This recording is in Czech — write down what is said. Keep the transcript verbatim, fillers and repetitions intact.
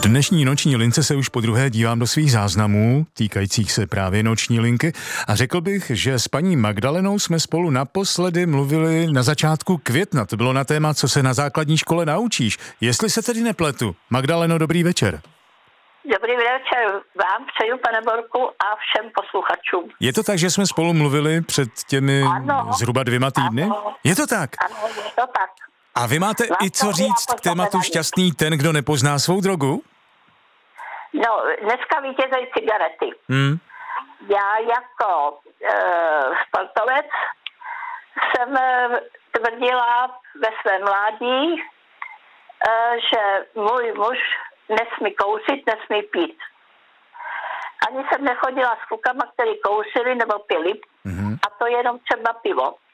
dnešní noční lince se už podruhé dívám do svých záznamů, týkajících se právě noční linky, a řekl bych, že s paní Magdalenou jsme spolu naposledy mluvili na začátku května. To bylo na téma, co se na základní škole naučíš. Jestli se tedy nepletu. Magdaleno, dobrý večer. Dobrý večer vám přeju, pane Borku, a všem posluchačům. Je to tak, že jsme spolu mluvili před těmi ano, zhruba dvěma týdny? Ano, je to tak? Ano, je to tak. A vy máte Vám i co říct k tématu šťastný ten, kdo nepozná svou drogu? No, dneska vítězejí cigarety. Hmm. Já jako e, sportovec jsem e, tvrdila ve svém mládí, e, že můj muž nesmí kouřit, nesmí pít. Ani jsem nechodila s klukama, který kouřili nebo pili, mm-hmm. a to jenom třeba pivo.